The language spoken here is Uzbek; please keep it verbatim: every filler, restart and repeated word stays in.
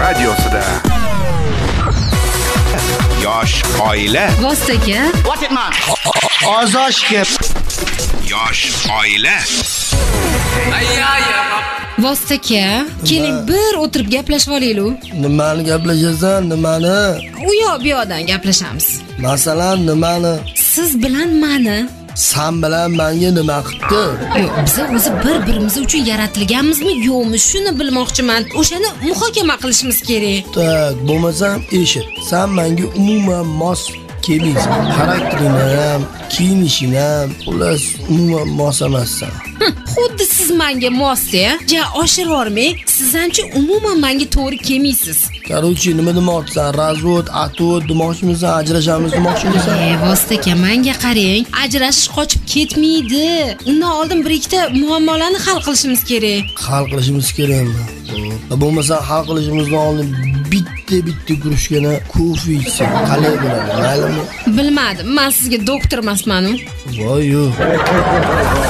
radiosida. Yosh oila. Vostaka. What it man? Ozoshga. Yosh oila. Vostaka. Keling bir o'tirib gaplashib olaylik. Nimani gaplashasan, nimani? U yoq bu yoqdan gaplashamiz. Masalan, nimani? Siz bilan mani. Sen bilan menga nima qildi? Yo'q, biz o'zi bir-birimiz uchun yaratilganmizmi, yo'qmi, shuni bilmoqchiman. O'shani muhokama qilishimiz kerak. Tak, bo'lmasam eshit. Sen menga umuman mos kelmaysan. Xarakteringni ham, kiyinishing ham, xullas umuman mos emassan. Xuddi siz menga mos-a? Ja, oshirvormang. Sizanchi umuman menga to'g'ri kelmaysiz. Qarovchi, nima demoqchisan? Razvod, atovod demoqchimisan? Ajrashamiz demoqchimisan? Ey, Vostaka, menga qarang. Ajrashish qochib ketmaydi. Undan oldin bir ikkita muammolarni hal qilishimiz kerak. Hal qilishimiz kerakmi? Bo'lmasa hal qilishimizdan oldin bitta-bitta guruchkani kofe ichsa qalay bo'ladi, maylimi? Bilmadim. Men sizga doktor emasman-ku. Voy yo'q.